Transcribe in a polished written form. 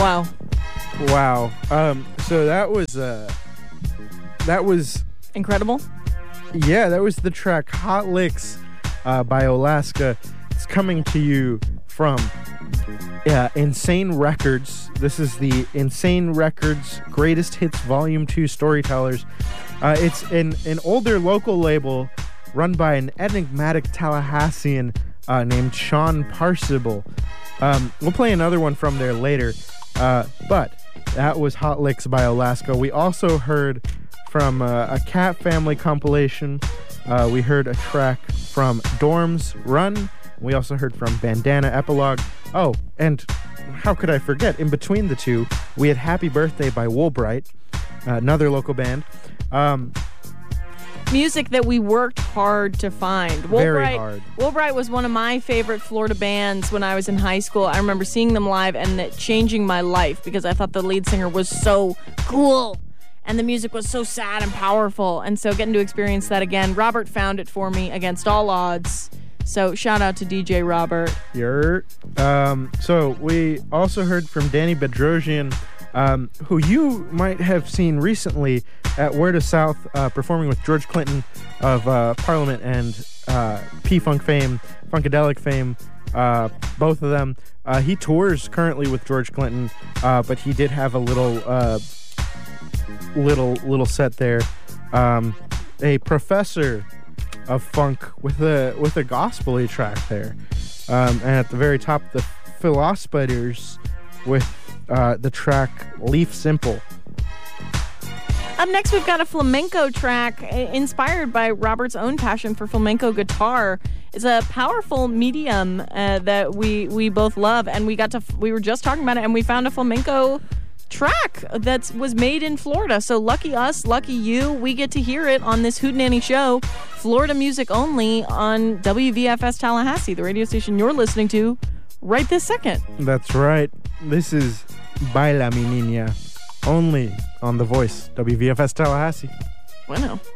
Wow. So that was incredible. Yeah, that was the track Hot Licks by Alaska. It's coming to you from Insane Records. This is the Insane Records Greatest Hits Volume 2 Storytellers. It's an older local label run by an enigmatic Tallahassean named Sean Parsible. We'll play another one from there later. But that was Hot Licks by Alaska. We also heard from a Cat Family compilation. We heard a track from Dorms Run. We also heard from Bandana Epilogue. Oh, and how could I forget? In between the two, we had Happy Birthday by Woolbright, another local band. Music that we worked hard to find. Very hard. Woolbright was one of my favorite Florida bands when I was in high school. I remember seeing them live and it changing my life because I thought the lead singer was so cool and the music was so sad and powerful. And so getting to experience that again, Robert found it for me against all odds. So shout out to DJ Robert. So we also heard from Danny Bedrosian, who you might have seen recently at Word of South, performing with George Clinton of Parliament and P-Funk fame, Funkadelic fame, both of them. He tours currently with George Clinton, but he did have a little set there. A professor of funk with a gospel-y track there, and at the very top, the Philospiders with the track Leaf Simple. Up next, we've got a flamenco track inspired by Robert's own passion for flamenco guitar. It's a powerful medium that we both love, and we were just talking about it, and we found a flamenco track that was made in Florida. So lucky us, lucky you, we get to hear it on this Hootenanny show, Florida music only on WVFS Tallahassee, the radio station you're listening to right this second. That's right. This is Baila Mi Niña, only on The Voice, WVFS Tallahassee. Bueno.